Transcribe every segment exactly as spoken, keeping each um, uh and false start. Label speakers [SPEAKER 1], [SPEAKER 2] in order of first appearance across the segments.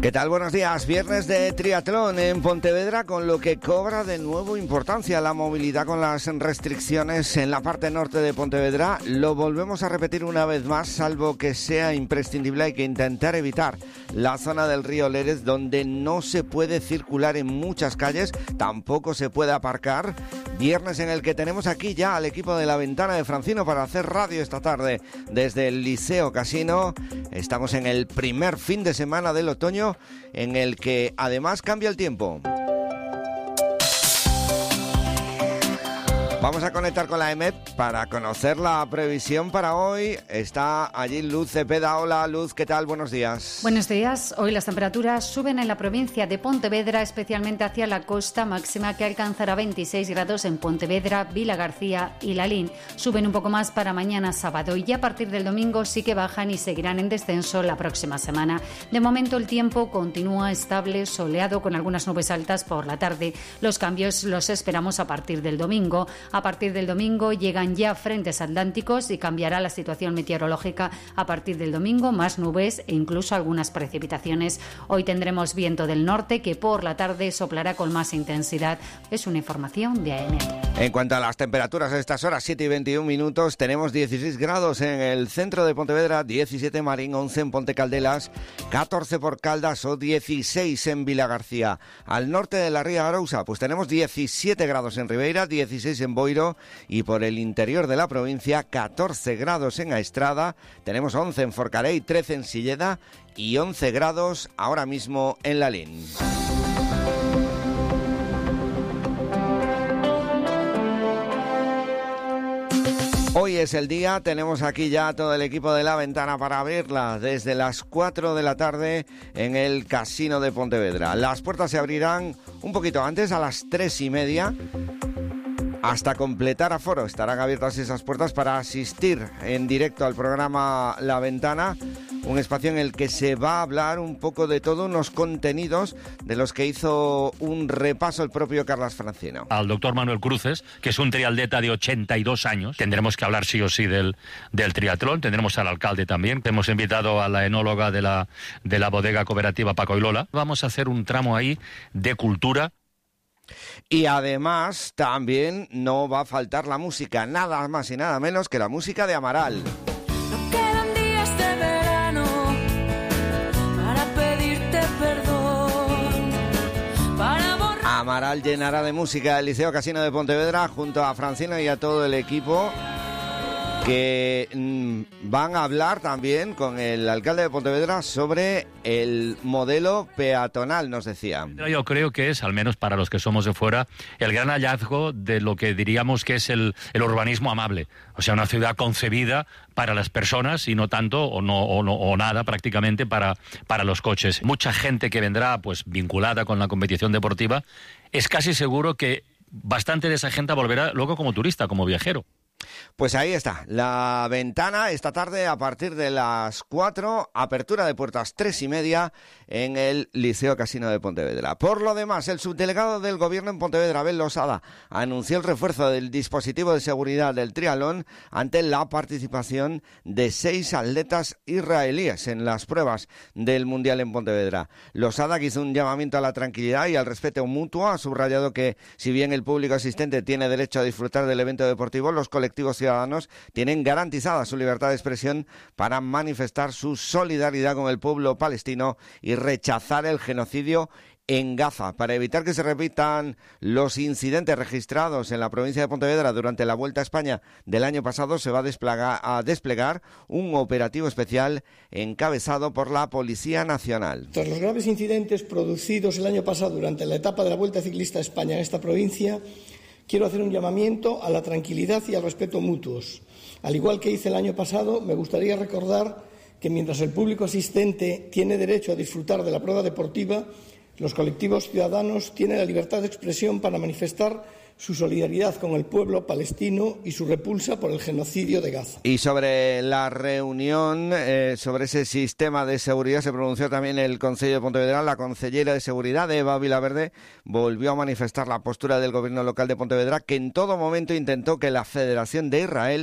[SPEAKER 1] ¿Qué tal? Buenos días. Viernes de triatlón en Pontevedra, con lo que cobra de nuevo importancia la movilidad con las restricciones en la parte norte de Pontevedra. Lo volvemos a repetir una vez más, salvo que sea imprescindible. Hay que intentar evitar la zona del río Lérez, donde no se puede circular en muchas calles, tampoco se puede aparcar. Viernes en el que tenemos aquí ya al equipo de La Ventana de Francino para hacer radio esta tarde desde el Liceo Casino. Estamos en el primer fin de semana del otoño, en el que además cambia el tiempo. Vamos a conectar con la E M E T para conocer la previsión para hoy. Está allí Luz Cepeda. Hola Luz, ¿qué tal? Buenos días.
[SPEAKER 2] Buenos días. Hoy las temperaturas suben en la provincia de Pontevedra, especialmente hacia la costa, máxima que alcanzará veintiséis grados en Pontevedra, Vilagarcía y Lalín. Suben un poco más para mañana sábado y ya a partir del domingo sí que bajan y seguirán en descenso la próxima semana. De momento el tiempo continúa estable, soleado, con algunas nubes altas por la tarde. Los cambios los esperamos a partir del domingo. A partir del domingo llegan ya frentes atlánticos y cambiará la situación meteorológica. A partir del domingo, más nubes e incluso algunas precipitaciones. Hoy tendremos viento del norte que por la tarde soplará con más intensidad. Es una información de A E M E T.
[SPEAKER 1] En cuanto a las temperaturas a estas horas, siete y veintiún minutos, tenemos dieciséis grados en el centro de Pontevedra, diecisiete en Marín, once en Ponte Caldelas, catorce por Caldas o dieciséis en Vilagarcía. Al norte de la Ría Arousa, pues tenemos diecisiete grados en Ribeira, dieciséis en Boiro, y por el interior de la provincia, catorce grados en Aestrada, tenemos once en Forcarey, trece en Silleda y once grados ahora mismo en Lalín. Hoy es el día, tenemos aquí ya todo el equipo de La Ventana para abrirla desde las cuatro de la tarde en el Casino de Pontevedra. Las puertas se abrirán un poquito antes, a las tres y media, hasta completar aforo. Estarán abiertas esas puertas para asistir en directo al programa La Ventana, un espacio en el que se va a hablar un poco de todo, unos contenidos de los que hizo un repaso el propio Carlas Francino.
[SPEAKER 3] Al doctor Manuel Cruces, que es un triatleta de ochenta y dos años. Tendremos que hablar sí o sí del, del triatlón. Tendremos al alcalde también. Hemos invitado a la enóloga de la, de la bodega cooperativa Paco y Lola. Vamos a hacer un tramo ahí de cultura.
[SPEAKER 1] Y además también no va a faltar la música, nada más y nada menos que la música de Amaral.
[SPEAKER 4] No quedan días de verano para pedirte perdón, para borrar...
[SPEAKER 1] Amaral llenará de música el Liceo Casino de Pontevedra junto a Francino y a todo el equipo, que mmm, van a hablar también con el alcalde de Pontevedra sobre el modelo peatonal, nos decía.
[SPEAKER 3] Yo creo que es, al menos para los que somos de fuera, el gran hallazgo de lo que diríamos que es el, el urbanismo amable. O sea, una ciudad concebida para las personas y no tanto o no o, no, o nada prácticamente para, para los coches. Mucha gente que vendrá pues vinculada con la competición deportiva, es casi seguro que bastante de esa gente volverá luego como turista, como viajero.
[SPEAKER 1] Pues ahí está, La Ventana, esta tarde a partir de las cuatro, apertura de puertas tres y media en el Liceo Casino de Pontevedra. Por lo demás, el subdelegado del Gobierno en Pontevedra, Abel Losada, anunció el refuerzo del dispositivo de seguridad del triatlón ante la participación de seis atletas israelíes en las pruebas del Mundial en Pontevedra. Losada, que hizo un llamamiento a la tranquilidad y al respeto mutuo, ha subrayado que, si bien el público asistente tiene derecho a disfrutar del evento deportivo, los colectivos colectivos ciudadanos tienen garantizada su libertad de expresión para manifestar su solidaridad con el pueblo palestino y rechazar el genocidio en Gaza. Para evitar que se repitan los incidentes registrados en la provincia de Pontevedra durante la Vuelta a España del año pasado, se va a desplegar, a desplegar un operativo especial encabezado por la Policía Nacional.
[SPEAKER 5] Tras los graves incidentes producidos el año pasado durante la etapa de la Vuelta Ciclista a España en esta provincia, quiero hacer un llamamiento a la tranquilidad y al respeto mutuos. Al igual que hice el año pasado, me gustaría recordar que mientras el público asistente tiene derecho a disfrutar de la prueba deportiva, los colectivos ciudadanos tienen la libertad de expresión para manifestar su solidaridad con el pueblo palestino y su repulsa por el genocidio de Gaza.
[SPEAKER 1] Y sobre la reunión, eh, sobre ese sistema de seguridad, se pronunció también el Concello de Pontevedra. La concellera de Seguridad, Eva Vilaverde, volvió a manifestar la postura del gobierno local de Pontevedra, que en todo momento intentó que la Federación de Israel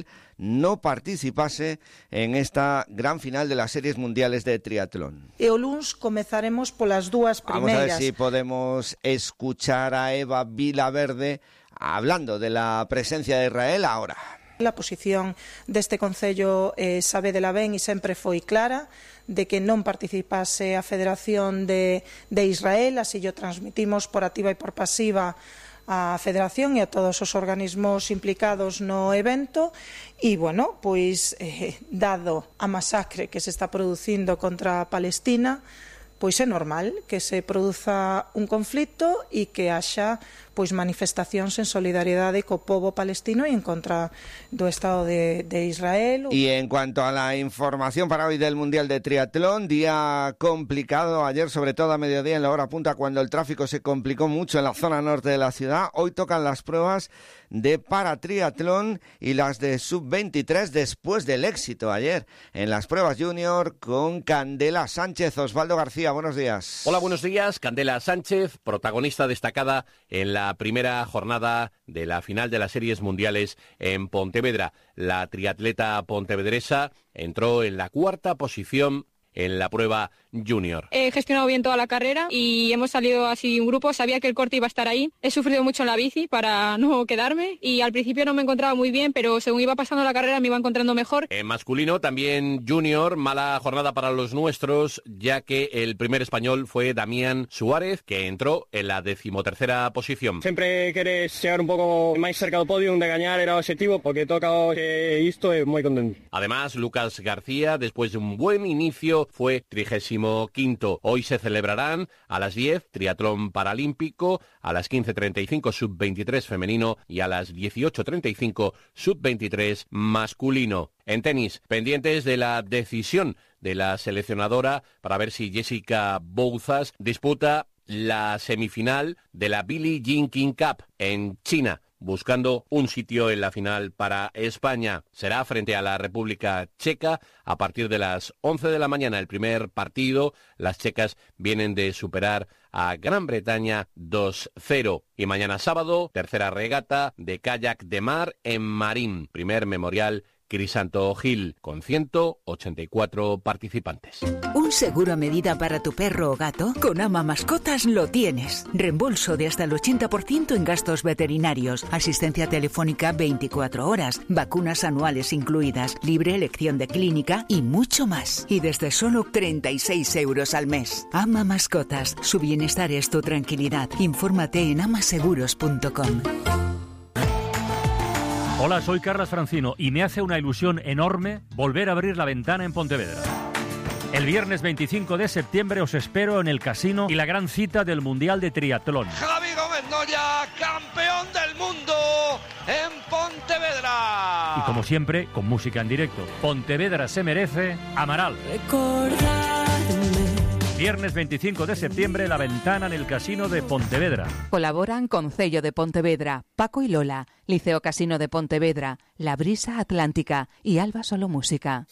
[SPEAKER 1] no participase en esta gran final de las series mundiales de triatlón.
[SPEAKER 6] E o luns comezaremos polas dúas primeiras.
[SPEAKER 1] Vamos a ver si podemos escuchar a Eva Vilaverde hablando de la presencia de Israel ahora.
[SPEAKER 6] A posición deste Concello eh, sabédela ben e sempre foi clara de que non participase a Federación de, de Israel, así lo transmitimos por activa e por pasiva a Federación e a todos os organismos implicados no evento e, bueno, pois, eh, dado a masacre que se está producindo contra Palestina, pois é normal que se produza un conflito e que haxa pois manifestacións en solidariedade co pobo palestino e en contra do Estado de, de Israel.
[SPEAKER 1] Y en cuanto a la información para hoy del Mundial de Triatlón, día complicado ayer, sobre todo a mediodía en la hora punta, cuando el tráfico se complicó mucho en la zona norte de la ciudad. Hoy tocan las pruebas de paratriatlón y las de sub veintitrés después del éxito ayer en las pruebas junior con Candela Sánchez. Osvaldo García, buenos días.
[SPEAKER 7] Hola, buenos días. Candela Sánchez, protagonista destacada en la primera jornada de la final de las series mundiales en Pontevedra. La triatleta pontevedresa entró en la cuarta posición en la prueba junior.
[SPEAKER 8] He gestionado bien toda la carrera y hemos salido así un grupo, sabía que el corte iba a estar ahí. He sufrido mucho en la bici para no quedarme y al principio no me encontraba muy bien, pero según iba pasando la carrera me iba encontrando mejor.
[SPEAKER 7] En masculino, también junior, mala jornada para los nuestros, ya que el primer español fue Damián Suárez, que entró en la decimotercera posición.
[SPEAKER 9] Sempre queres chegar un pouco máis cerca do podium, de gañar era o objetivo, porque toca que isto é moi contento.
[SPEAKER 7] Además, Lucas García, después de un buen inicio, fue trigésimo quinto. Hoy se celebrarán a las diez triatlón paralímpico, a las quince treinta y cinco sub veintitrés femenino y a las dieciocho treinta y cinco sub veintitrés masculino. En tenis, pendientes de la decisión de la seleccionadora para ver si Jessica Bouzas disputa la semifinal de la Billie Jean King Cup en China, buscando un sitio en la final para España. Será frente a la República Checa a partir de las once de la mañana el primer partido. Las checas vienen de superar a Gran Bretaña dos cero. Y mañana sábado, tercera regata de kayak de mar en Marín. Primer memorial Crisanto Gil, con ciento ochenta y cuatro participantes.
[SPEAKER 10] ¿Un seguro a medida para tu perro o gato? Con Ama Mascotas lo tienes. Reembolso de hasta el ochenta por ciento en gastos veterinarios, asistencia telefónica veinticuatro horas, vacunas anuales incluidas, libre elección de clínica y mucho más. Y desde solo treinta y seis euros al mes. Ama Mascotas, su bienestar es tu tranquilidad. Infórmate en amaseguros punto com.
[SPEAKER 3] Hola, soy Carlos Francino y me hace una ilusión enorme volver a abrir la ventana en Pontevedra. El viernes veinticinco de septiembre os espero en el casino y la gran cita del Mundial de Triatlón.
[SPEAKER 11] Javi Gómez Noya, campeón del mundo en Pontevedra.
[SPEAKER 3] Y como siempre, con música en directo. Pontevedra se merece Amaral.
[SPEAKER 4] Recordarme.
[SPEAKER 3] Viernes veinticinco de septiembre, la ventana en el Casino de Pontevedra.
[SPEAKER 12] Colaboran Concello de Pontevedra, Paco y Lola, Liceo Casino de Pontevedra, La Brisa Atlántica y Alba Solo Música.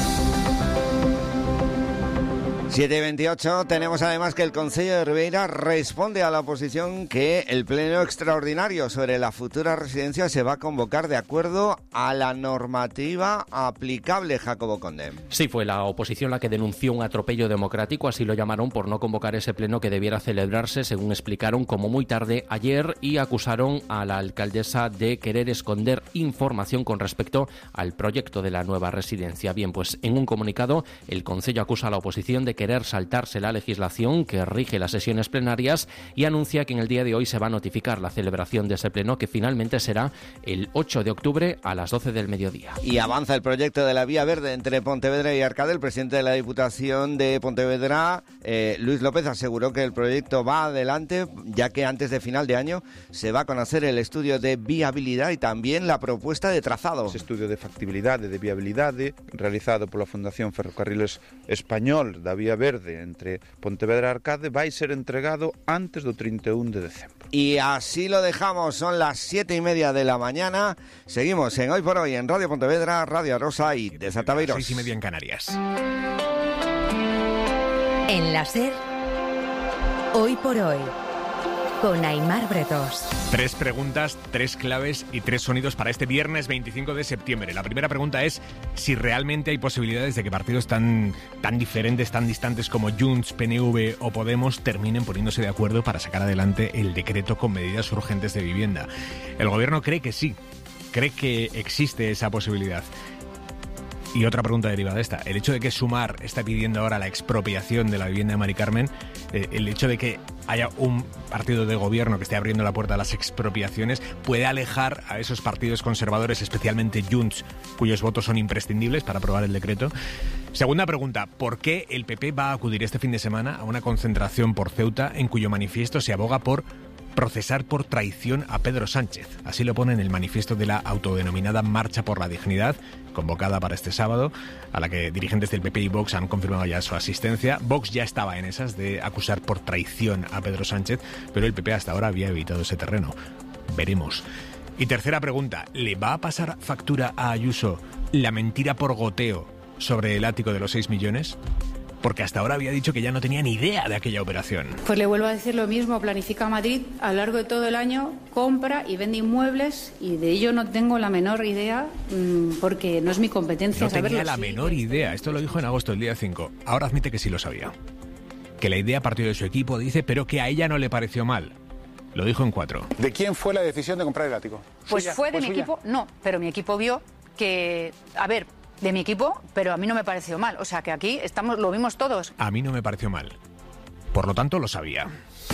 [SPEAKER 1] siete y veintiocho, tenemos además que el Concello de Ribeira responde a la oposición que el pleno extraordinario sobre la futura residencia se va a convocar de acuerdo a la normativa aplicable. Jacobo Conde.
[SPEAKER 13] Sí, fue la oposición la que denunció un atropello democrático, así lo llamaron, por no convocar ese pleno que debiera celebrarse, según explicaron, como muy tarde ayer, y acusaron a la alcaldesa de querer esconder información con respecto al proyecto de la nueva residencia. Bien, pues en un comunicado el Concello acusa a la oposición de que querer saltarse la legislación que rige las sesiones plenarias y anuncia que en el día de hoy se va a notificar la celebración de ese pleno, que finalmente será el ocho de octubre a las doce del mediodía.
[SPEAKER 1] Y avanza el proyecto de la Vía Verde entre Pontevedra y Arcade. El presidente de la Diputación de Pontevedra, eh, Luis López, aseguró que el proyecto va adelante, ya que antes de final de año se va a conocer el estudio de viabilidad y también la propuesta de trazado.
[SPEAKER 14] Ese estudio de factibilidade, de viabilidade, realizado pola Fundación Ferrocarriles Español da Vía Verde entre Pontevedra e Arcade, vai ser entregado antes do trinta e un de decembro.
[SPEAKER 1] Y así lo dejamos, son las siete y media de la mañana. Seguimos en Hoy por Hoy en Radio Pontevedra, Radio Arosa y Desataveiros.
[SPEAKER 15] Seis y media en Canarias.
[SPEAKER 16] En la SER, Hoy por Hoy.
[SPEAKER 15] con Aimar Bretos.
[SPEAKER 16] Tres preguntas, tres claves y tres sonidos para este viernes veinticinco de septiembre. La primera pregunta es si realmente hay posibilidades de que partidos tan, tan diferentes, tan distantes como Junts, P N V o Podemos terminen poniéndose de acuerdo para sacar adelante el decreto con medidas urgentes de vivienda. El gobierno cree que sí, cree que existe esa posibilidad. Y otra pregunta derivada de esta, el hecho de que Sumar está pidiendo ahora la expropiación de la vivienda de Mari Carmen, eh, el hecho de que haya un partido de gobierno que esté abriendo la puerta a las expropiaciones, puede alejar a esos partidos conservadores, especialmente Junts, cuyos votos son imprescindibles para aprobar el decreto. Segunda pregunta, ¿por qué el P P va a acudir este fin de semana a una concentración por Ceuta en cuyo manifiesto se aboga por procesar por traición a Pedro Sánchez? Así lo pone en el manifiesto de la autodenominada Marcha por la Dignidad, convocada para este sábado, a la que dirigentes del P P y Vox han confirmado ya su asistencia. Vox ya estaba en esas de acusar por traición a Pedro Sánchez, pero el P P hasta ahora había evitado ese terreno. Veremos. Y tercera pregunta, ¿le va a pasar factura a Ayuso la mentira por goteo sobre el ático de los seis millones? Porque hasta ahora había dicho que ya no tenía ni idea de aquella operación.
[SPEAKER 17] Pues le vuelvo a decir lo mismo, Planifica Madrid a lo largo de todo el año compra y vende inmuebles y de ello no tengo la menor idea porque no es mi competencia
[SPEAKER 16] no
[SPEAKER 17] saberlo.
[SPEAKER 16] No tenía la menor idea, esto lo dijo en agosto, el día cinco. Ahora admite que sí lo sabía. Que la idea partió de su equipo, dice, pero que a ella no le pareció mal. Lo dijo en cuatro.
[SPEAKER 18] ¿De quién fue la decisión de comprar el ático?
[SPEAKER 17] Pues
[SPEAKER 18] ¿Suya?
[SPEAKER 17] fue de
[SPEAKER 18] ¿Fue
[SPEAKER 17] mi
[SPEAKER 18] suya?
[SPEAKER 17] equipo, no, pero mi equipo vio que, a ver, de mi equipo, pero a mí no me pareció mal. O sea, que aquí estamos, lo vimos todos.
[SPEAKER 16] A mí no me pareció mal. Por lo tanto, lo sabía.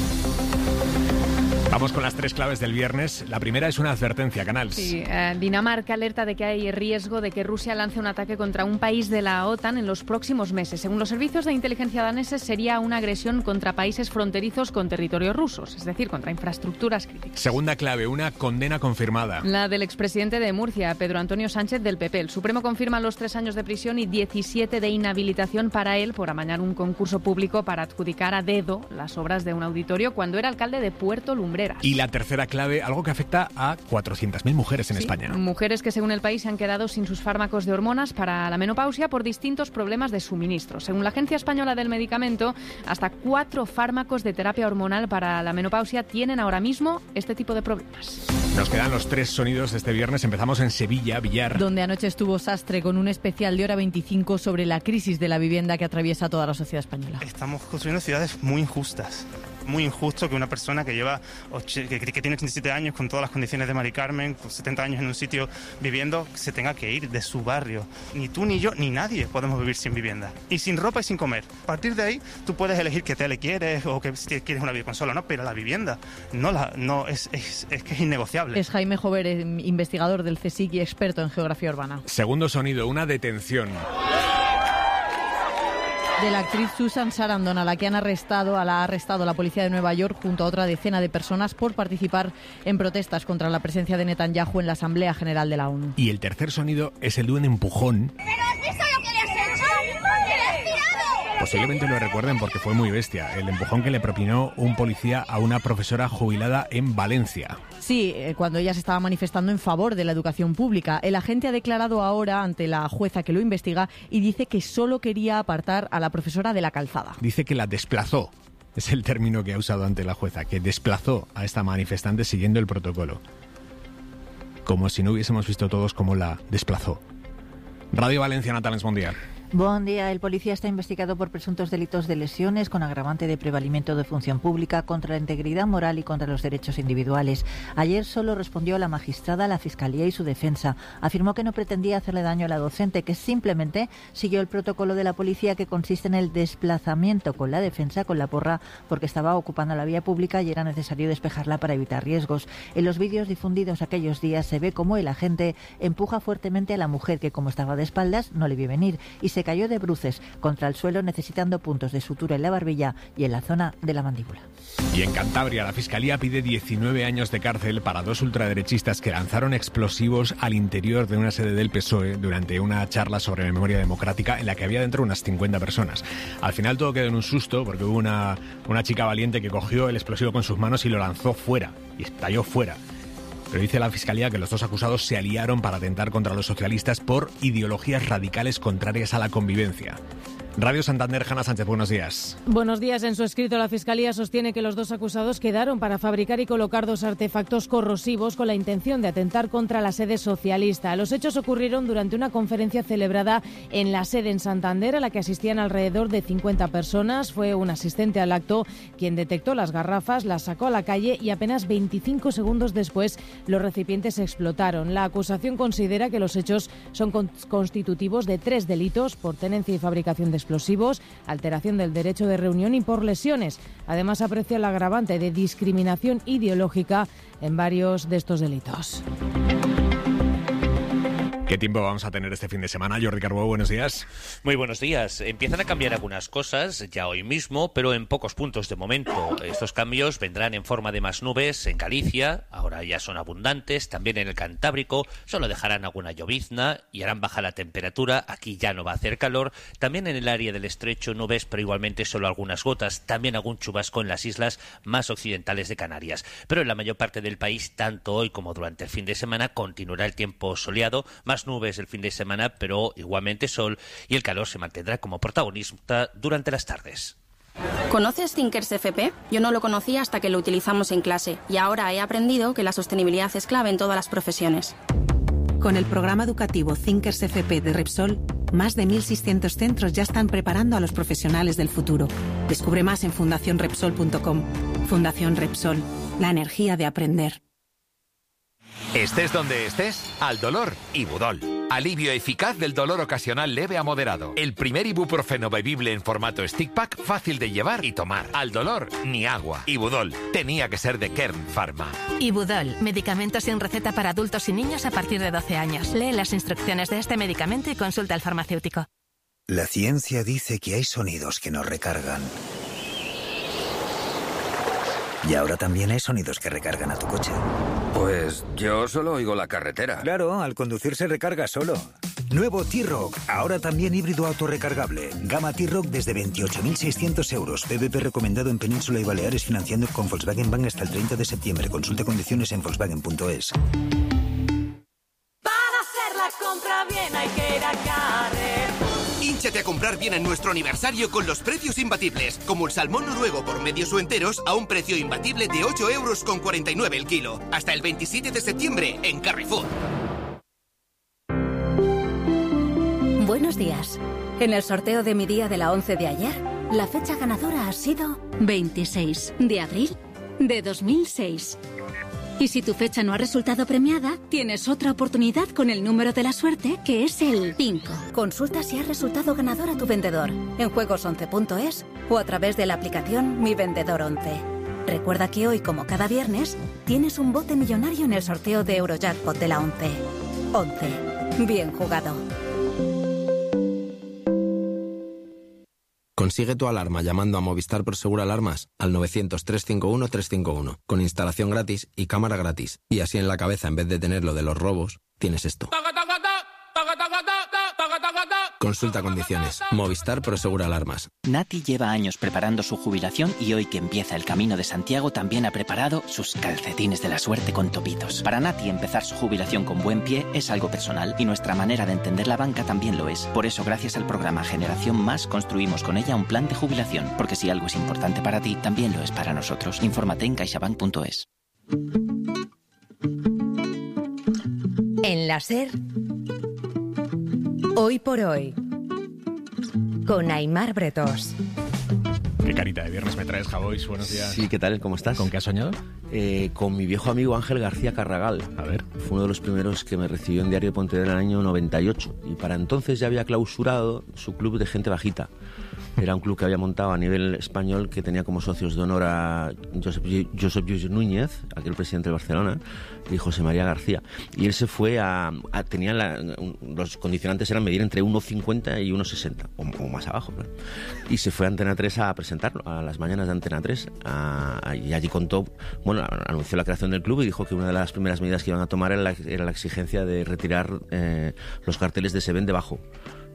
[SPEAKER 16] Vamos con las tres claves del viernes. La primera es una advertencia, Canals.
[SPEAKER 19] Sí, eh, Dinamarca alerta de que hay riesgo de que Rusia lance un ataque contra un país de la OTAN en los próximos meses. Según los servicios de inteligencia daneses, sería una agresión contra países fronterizos con territorios rusos, es decir, contra infraestructuras críticas.
[SPEAKER 16] Segunda clave, una condena confirmada.
[SPEAKER 19] La del expresidente de Murcia, Pedro Antonio Sánchez, del P P. El Supremo confirma los tres años de prisión y diecisiete de inhabilitación para él por amañar un concurso público para adjudicar a dedo las obras de un auditorio cuando era alcalde de Puerto Lumbreras.
[SPEAKER 16] Y la tercera clave, algo que afecta a cuatrocientas mil mujeres en
[SPEAKER 19] sí,
[SPEAKER 16] España.
[SPEAKER 19] Mujeres que, según el país, se han quedado sin sus fármacos de hormonas para la menopausia por distintos problemas de suministro. Según la Agencia Española del Medicamento, hasta cuatro fármacos de terapia hormonal para la menopausia tienen ahora mismo este tipo de problemas.
[SPEAKER 16] Nos quedan los tres sonidos de este viernes. Empezamos en Sevilla, Villar.
[SPEAKER 20] Donde anoche estuvo Sastre con un especial de Hora veinticinco sobre la crisis de la vivienda que atraviesa toda la sociedad española.
[SPEAKER 21] Estamos construyendo ciudades muy injustas. Muy injusto que una persona que lleva que, que tiene ochenta y siete años con todas las condiciones de Mari Carmen, con setenta años en un sitio viviendo, se tenga que ir de su barrio. Ni tú, ni yo, ni nadie podemos vivir sin vivienda. Y sin ropa y sin comer. A partir de ahí, tú puedes elegir qué tele quieres o que si quieres una videoconsola, ¿no? Pero la vivienda no, la, no es, es, es que es innegociable.
[SPEAKER 20] Es Jaime Jover, investigador del CSIC y experto en geografía urbana.
[SPEAKER 16] Segundo sonido, una detención.
[SPEAKER 20] De la actriz Susan Sarandon, a la que han arrestado, a la ha arrestado la policía de Nueva York junto a otra decena de personas por participar en protestas contra la presencia de Netanyahu en la Asamblea General de la ONU.
[SPEAKER 16] Y el tercer sonido es el de un empujón.
[SPEAKER 22] ¿Pero has visto lo que le has hecho? ¡Que le has tirado!
[SPEAKER 16] Posiblemente lo recuerden porque fue muy bestia. El empujón que le propinó un policía a una profesora jubilada en Valencia.
[SPEAKER 20] Sí, cuando ella se estaba manifestando en favor de la educación pública. El agente ha declarado ahora ante la jueza que lo investiga y dice que solo quería apartar a la profesora de la calzada.
[SPEAKER 16] Dice que la desplazó. Es el término que ha usado ante la jueza, que desplazó a esta manifestante siguiendo el protocolo. Como si no hubiésemos visto todos cómo la desplazó. Radio Valencia, Natales Mundial.
[SPEAKER 23] Buen día. El policía está investigado por presuntos delitos de lesiones con agravante de prevalimiento de función pública contra la integridad moral y contra los derechos individuales. Ayer solo respondió la magistrada, la Fiscalía y su defensa. Afirmó que no pretendía hacerle daño a la docente, que simplemente siguió el protocolo de la policía que consiste en el desplazamiento con la defensa, con la porra, porque estaba ocupando la vía pública y era necesario despejarla para evitar riesgos. En los vídeos difundidos aquellos días se ve cómo el agente empuja fuertemente a la mujer que, como estaba de espaldas, no le vio venir y se Se cayó de bruces contra el suelo necesitando puntos de sutura en la barbilla y en la zona de la mandíbula.
[SPEAKER 16] Y en Cantabria, la Fiscalía pide diecinueve años de cárcel para dos ultraderechistas que lanzaron explosivos al interior de una sede del P S O E durante una charla sobre memoria democrática en la que había dentro unas cincuenta personas. Al final todo quedó en un susto porque hubo una, una chica valiente que cogió el explosivo con sus manos y lo lanzó fuera, y estalló fuera. Pero dice la Fiscalía que los dos acusados se aliaron para atentar contra los socialistas por ideologías radicales contrarias a la convivencia. Radio Santander, Hanna Sánchez, buenos días.
[SPEAKER 2] Buenos días. En su escrito, la Fiscalía sostiene que los dos acusados quedaron para fabricar y colocar dos artefactos corrosivos con la intención de atentar contra la sede socialista. Los hechos ocurrieron durante una conferencia celebrada en la sede en Santander, a la que asistían alrededor de cincuenta personas. Fue un asistente al acto quien detectó las garrafas, las sacó a la calle y apenas veinticinco segundos después los recipientes explotaron. La acusación considera que los hechos son constitutivos de tres delitos: por tenencia y fabricación de explosivos, alteración del derecho de reunión y por lesiones. Además, aprecia el agravante de discriminación ideológica en varios de estos delitos.
[SPEAKER 16] ¿Qué tiempo vamos a tener este fin de semana? Jordi Carbó, buenos días.
[SPEAKER 5] Muy buenos días. Empiezan a cambiar algunas cosas ya hoy mismo, pero en pocos puntos de momento. Estos cambios vendrán en forma de más nubes en Galicia, ahora ya son abundantes, también en el Cantábrico, solo dejarán alguna llovizna y harán bajar la temperatura, aquí ya no va a hacer calor, también en el área del estrecho nubes, pero igualmente solo algunas gotas, también algún chubasco en las islas más occidentales de Canarias. Pero en la mayor parte del país, tanto hoy como durante el fin de semana, continuará el tiempo soleado, más nubes el fin de semana, pero igualmente sol, y el calor se mantendrá como protagonista durante las tardes.
[SPEAKER 15] ¿Conoces Thinkers F P? Yo no lo conocía hasta que lo utilizamos en clase, y ahora he aprendido que la sostenibilidad es clave en todas las profesiones.
[SPEAKER 24] Con el programa educativo Thinkers F P de Repsol, más de mil seiscientos centros ya están preparando a los profesionales del futuro. Descubre más en fundación repsol punto com. Fundación Repsol, la energía de aprender.
[SPEAKER 25] Estés donde estés, al dolor, Ibudol. Alivio eficaz del dolor ocasional leve a moderado. El primer ibuprofeno bebible en formato stick pack, fácil de llevar y tomar. Al dolor, ni agua. Ibudol. Tenía que ser de Kern Pharma.
[SPEAKER 26] Ibudol. Medicamento sin receta para adultos y niños a partir de doce años. Lee las instrucciones de este medicamento y consulta al farmacéutico.
[SPEAKER 27] La ciencia dice que hay sonidos que nos recargan. Y ahora también hay sonidos que recargan a tu coche.
[SPEAKER 28] Pues yo solo oigo la carretera.
[SPEAKER 27] Claro, al conducir se recarga solo. Nuevo T-Rock, ahora también híbrido autorrecargable. Gama T-Rock desde veintiocho mil seiscientos euros. P V P recomendado en Península y Baleares, financiando con Volkswagen Bank hasta el treinta de septiembre. Consulta condiciones en volkswagen punto es.
[SPEAKER 4] Para hacer la compra bien hay que ir a Carrefour.
[SPEAKER 29] Hínchate a comprar bien en nuestro aniversario con los precios imbatibles, como el salmón noruego por medios o enteros a un precio imbatible de ocho euros con cuarenta y nueve el kilo. Hasta el veintisiete de septiembre en Carrefour.
[SPEAKER 15] Buenos días. En el sorteo de mi día de la once de ayer, la fecha ganadora ha sido veintiséis de abril de dos mil seis. Y si tu fecha no ha resultado premiada, tienes otra oportunidad con el número de la suerte, que es el cinco. Consulta si has resultado ganador a tu vendedor en juegos once punto es o a través de la aplicación Mi Vendedor once. Recuerda que hoy, como cada viernes, tienes un bote millonario en el sorteo de Eurojackpot de la once. once. Bien jugado.
[SPEAKER 30] Consigue tu alarma llamando a Movistar Prosegur Alarmas al novecientos, trescientos cincuenta y uno, trescientos cincuenta y uno, con instalación gratis y cámara gratis. Y así en la cabeza, en vez de tener lo de los robos, tienes esto. Consulta condiciones. Movistar Prosegur Alarmas.
[SPEAKER 31] Nati lleva años preparando su jubilación y hoy que empieza el Camino de Santiago también ha preparado sus calcetines de la suerte con topitos. Para Nati empezar su jubilación con buen pie es algo personal y nuestra manera de entender la banca también lo es. Por eso, gracias al programa Generación Más, construimos con ella un plan de jubilación. Porque si algo es importante para ti, también lo es para nosotros. Infórmate en caixabank punto es.
[SPEAKER 32] En la SER, Hoy por Hoy, con Aimar Bretós.
[SPEAKER 16] Qué carita de viernes me traes, Javois. Buenos días.
[SPEAKER 33] Sí, ¿qué tal? ¿Cómo estás?
[SPEAKER 16] ¿Con qué has soñado?
[SPEAKER 33] Eh, con mi viejo amigo Ángel García Carragal.
[SPEAKER 16] A ver.
[SPEAKER 33] Fue uno de los primeros que me recibió en Diario de Pontevedra en el año noventa y ocho. Y para entonces ya había clausurado su club de gente bajita. Era un club que había montado a nivel español, que tenía como socios de honor a Josep, Josep Lluís Núñez, aquel presidente de Barcelona, y José María García. Y él se fue a... a tenía la, los condicionantes eran medir entre uno cincuenta y uno sesenta, o, o más abajo, claro. Y se fue a Antena tres a presentarlo, a las mañanas de Antena tres, a, a, y allí contó, bueno, anunció la creación del club y dijo que una de las primeras medidas que iban a tomar era la, era la exigencia de retirar eh, los carteles de Se Ven Debajo,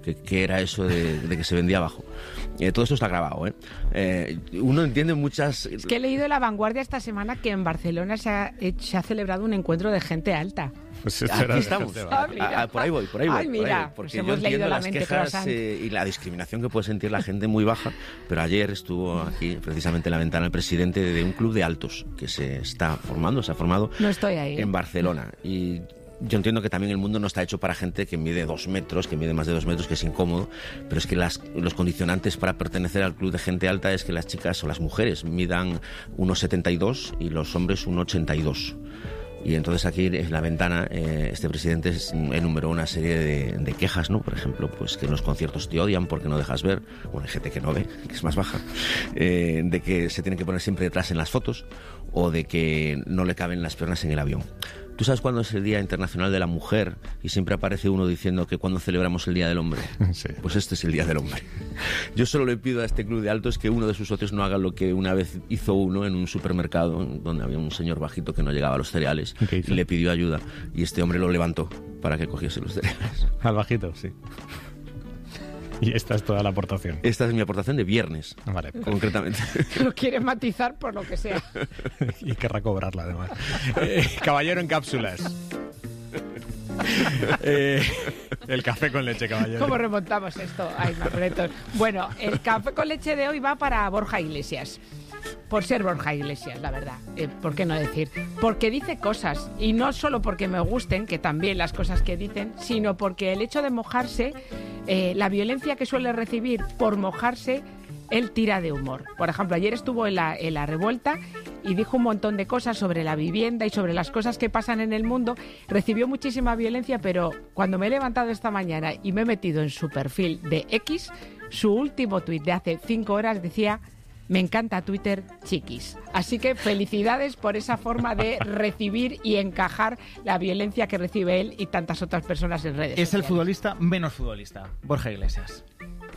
[SPEAKER 33] que, que era eso de, de que se vendía abajo. Eh, todo esto está grabado, ¿eh? Eh, uno entiende muchas...
[SPEAKER 1] Es que he leído en La Vanguardia esta semana que en Barcelona se ha, se ha celebrado un encuentro de gente alta.
[SPEAKER 33] Pues aquí estamos. Ah, ah, por ahí voy, por ahí voy.
[SPEAKER 1] Ay, mira,
[SPEAKER 33] por ahí voy, porque
[SPEAKER 1] pues
[SPEAKER 33] yo
[SPEAKER 1] hemos leído la
[SPEAKER 33] las
[SPEAKER 1] mente
[SPEAKER 33] quejas eh, y la discriminación que puede sentir la gente muy baja, pero ayer estuvo aquí precisamente en la ventana el presidente de un club de altos que se está formando, se ha formado
[SPEAKER 1] no estoy ahí.
[SPEAKER 33] en Barcelona. Y yo entiendo que también el mundo no está hecho para gente que mide dos metros, que mide más de dos metros, que es incómodo, pero es que las, los condicionantes para pertenecer al club de gente alta es que las chicas o las mujeres midan uno setenta y dos y los hombres uno ochenta y dos. Y entonces aquí en la ventana eh, este presidente enumeró una serie de, de quejas, ¿no? Por ejemplo, pues que en los conciertos te odian porque no dejas ver, bueno, hay gente que no ve, que es más baja, eh, de que se tienen que poner siempre detrás en las fotos o de que no le caben las piernas en el avión. ¿Tú sabes cuándo es el Día Internacional de la Mujer? Y siempre aparece uno diciendo que cuando celebramos el Día del Hombre. Sí. Pues este es el Día del Hombre. Yo solo le pido a este club de altos que uno de sus socios no haga lo que una vez hizo uno en un supermercado donde había un señor bajito que no llegaba a los cereales y le pidió ayuda. Y este hombre lo levantó para que cogiese los cereales.
[SPEAKER 16] Al bajito, sí. Y esta es toda la aportación.
[SPEAKER 33] Esta es mi aportación de viernes, vale, concretamente.
[SPEAKER 1] Lo quiere matizar por lo que sea.
[SPEAKER 16] Y querrá cobrarla, además. Eh, caballero en cápsulas. eh, el café con leche, caballero.
[SPEAKER 1] ¿Cómo remontamos esto? Ay, más retos. Bueno, el café con leche de hoy va para Borja Iglesias. Por ser Borja Iglesias, la verdad. Eh, ¿Por qué no decir? Porque dice cosas, y no solo porque me gusten, que también las cosas que dicen, sino porque el hecho de mojarse, eh, la violencia que suele recibir por mojarse, él tira de humor. Por ejemplo, ayer estuvo en la, en la revuelta y dijo un montón de cosas sobre la vivienda y sobre las cosas que pasan en el mundo. Recibió muchísima violencia, pero cuando me he levantado esta mañana y me he metido en su perfil de X, su último tuit de hace cinco horas decía: me encanta Twitter, chiquis. Así que felicidades por esa forma de recibir y encajar la violencia que recibe él y tantas otras personas en redes
[SPEAKER 3] Es
[SPEAKER 1] sociales.
[SPEAKER 3] El futbolista menos futbolista, Borja Iglesias.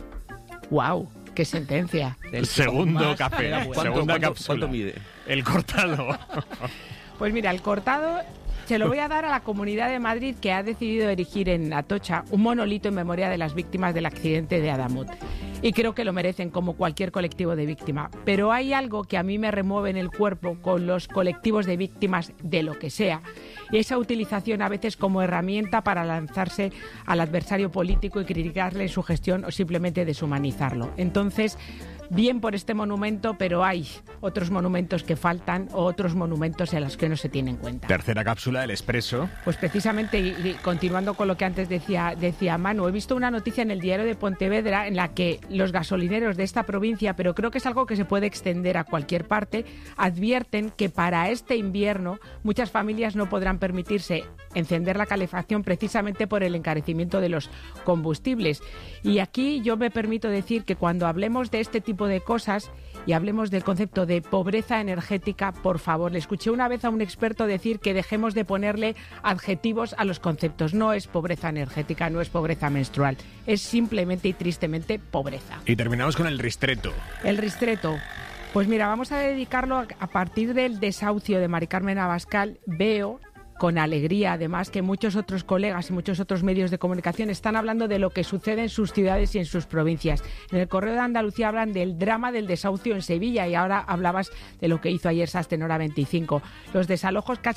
[SPEAKER 1] ¡Wow! ¡Qué sentencia!
[SPEAKER 16] El segundo café,
[SPEAKER 33] ¿Cuánto,
[SPEAKER 16] segunda
[SPEAKER 33] cuánto,
[SPEAKER 16] cápsula.
[SPEAKER 33] ¿Cuánto mide?
[SPEAKER 16] El cortado.
[SPEAKER 1] Pues mira, el cortado se lo voy a dar a la Comunidad de Madrid, que ha decidido erigir en Atocha un monolito en memoria de las víctimas del accidente de Adamut. Y creo que lo merecen, como cualquier colectivo de víctima. Pero hay algo que a mí me remueve en el cuerpo con los colectivos de víctimas de lo que sea. Y esa utilización a veces como herramienta para lanzarse al adversario político y criticarle su gestión o simplemente deshumanizarlo. Entonces, bien por este monumento, pero hay otros monumentos que faltan o otros monumentos en los que no se tiene en cuenta.
[SPEAKER 16] Tercera cápsula, el Expreso.
[SPEAKER 1] Pues precisamente, y, y continuando con lo que antes decía, decía Manu, he visto una noticia en el Diario de Pontevedra en la que los gasolineros de esta provincia, pero creo que es algo que se puede extender a cualquier parte, advierten que para este invierno muchas familias no podrán permitirse encender la calefacción precisamente por el encarecimiento de los combustibles. Y aquí yo me permito decir que cuando hablemos de este tipo de cosas y hablemos del concepto de pobreza energética, por favor, le escuché una vez a un experto decir que dejemos de ponerle adjetivos a los conceptos. No es pobreza energética, no es pobreza menstrual, es simplemente y tristemente pobreza.
[SPEAKER 16] Y terminamos con el ristreto.
[SPEAKER 1] El ristreto. Pues mira, vamos a dedicarlo a, a partir del desahucio de Mari Carmen Abascal. Veo con alegría, además, que muchos otros colegas y muchos otros medios de comunicación están hablando de lo que sucede en sus ciudades y en sus provincias. En el Correo de Andalucía hablan del drama del desahucio en Sevilla y ahora hablabas de lo que hizo ayer Sastenora veinticinco. Los desalojos